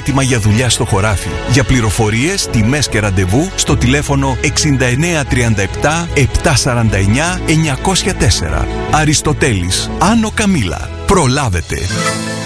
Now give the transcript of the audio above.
έτοιμα για δουλειά στο χωράφι. Για πληροφορίες, τιμές και ραντεβού στο τηλέφωνο 6937 749 904. Αριστοτέλης, Άνω Καμίλα. Προλάβετε!